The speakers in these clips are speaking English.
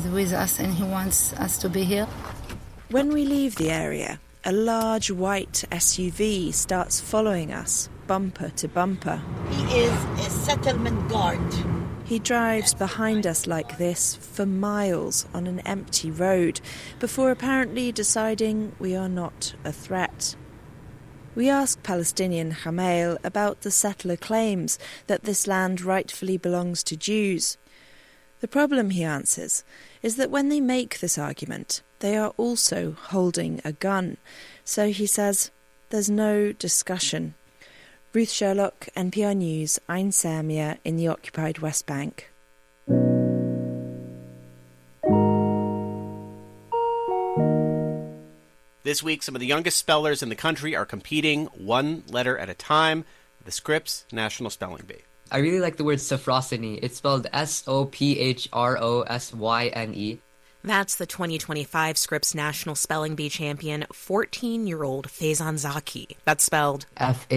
with us and he wants us to be here. When we leave the area, a large white SUV starts following us, bumper to bumper. He is a settlement guard. He drives behind us like this for miles on an empty road before apparently deciding we are not a threat. We ask Palestinian Hamail about the settler claims that this land rightfully belongs to Jews. The problem, he answers, is that when they make this argument, they are also holding a gun. So he says, there's no discussion. Ruth Sherlock, NPR News, Ain Samia in the occupied West Bank. This week, some of the youngest spellers in the country are competing one letter at a time with the Scripps National Spelling Bee. I really like the word Sophrosine. It's spelled Sophrosyn. That's the 2025 Scripps National Spelling Bee champion, 14-year-old Faizan Zaki. That's spelled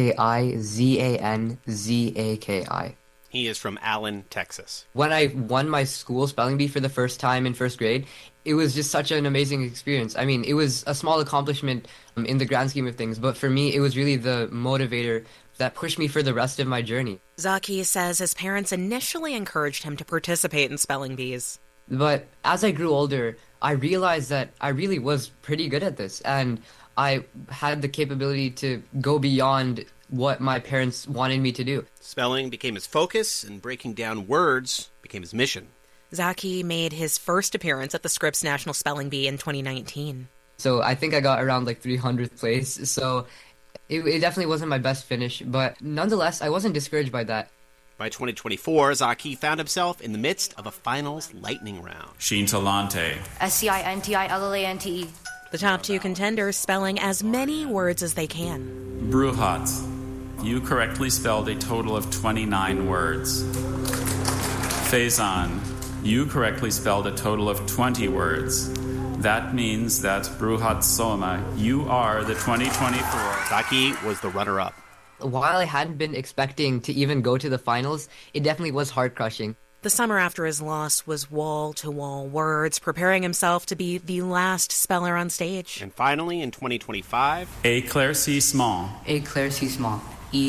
Faizanzaki. He is from Allen, Texas. When I won my school spelling bee for the first time in first grade, it was just such an amazing experience. I mean, it was a small accomplishment in the grand scheme of things, but for me, it was really the motivator that pushed me for the rest of my journey. Zaki says his parents initially encouraged him to participate in spelling bees. But as I grew older, I realized that I really was pretty good at this, and I had the capability to go beyond what my parents wanted me to do. Spelling became his focus, and breaking down words became his mission. Zaki made his first appearance at the Scripps National Spelling Bee in 2019. So I think I got around 300th place, so it definitely wasn't my best finish, but nonetheless, I wasn't discouraged by that. By 2024, Zaki found himself in the midst of a finals lightning round. Scintilante. Scintillante. The top two contenders spelling as many words as they can. Bruhat. You correctly spelled a total of 29 words. Faizan. You correctly spelled a total of 20 words. That means that Bruhat Soma, you are the 2024. Zaki was the runner-up. While I hadn't been expecting to even go to the finals, it definitely was heart-crushing. The summer after his loss was wall-to-wall words, preparing himself to be the last speller on stage. And finally, in 2025... Éclaircissement. Éclaircissement.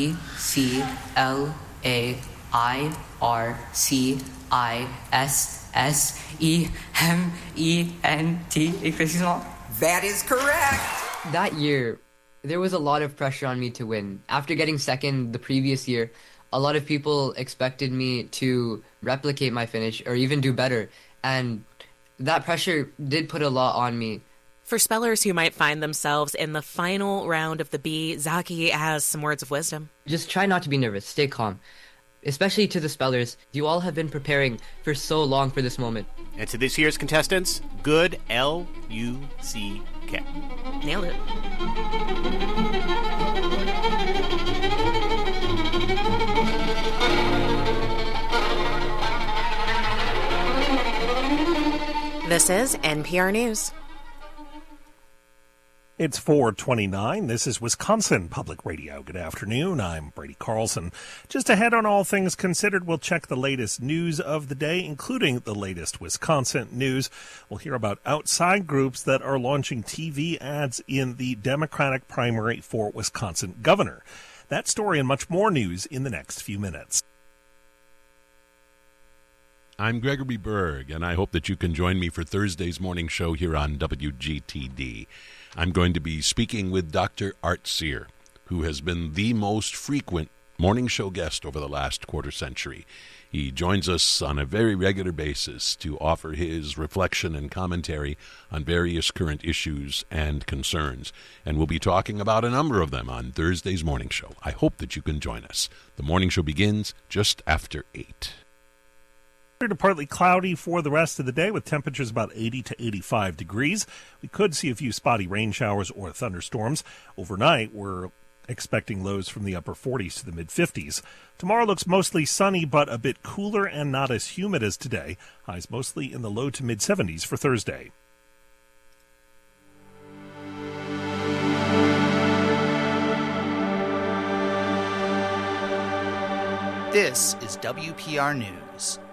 ECLAIRCISSEMENT. Éclaircissement. That is correct. That year, there was a lot of pressure on me to win. After getting second the previous year, a lot of people expected me to replicate my finish or even do better. And that pressure did put a lot on me. For spellers who might find themselves in the final round of the bee, Zaki has some words of wisdom. Just try not to be nervous. Stay calm. Especially to the spellers, you all have been preparing for so long for this moment. And to this year's contestants, good L-U-C-K. Nailed it. This is NPR News. It's 4:29. This is Wisconsin Public Radio. Good afternoon. I'm Brady Carlson. Just ahead on All Things Considered, we'll check the latest news of the day, including the latest Wisconsin news. We'll hear about outside groups that are launching TV ads in the Democratic primary for Wisconsin governor. That story and much more news in the next few minutes. I'm Gregory Berg, and I hope that you can join me for Thursday's morning show here on WGTD. I'm going to be speaking with Dr. Art Sear, who has been the most frequent morning show guest over the last quarter century. He joins us on a very regular basis to offer his reflection and commentary on various current issues and concerns, and we'll be talking about a number of them on Thursday's morning show. I hope that you can join us. The morning show begins just after 8. To partly cloudy for the rest of the day with temperatures about 80 to 85 degrees. We could see a few spotty rain showers or thunderstorms. Overnight, we're expecting lows from the upper 40s to the mid-50s. Tomorrow looks mostly sunny but a bit cooler and not as humid as today. Highs mostly in the low to mid-70s for Thursday. This is WPR News.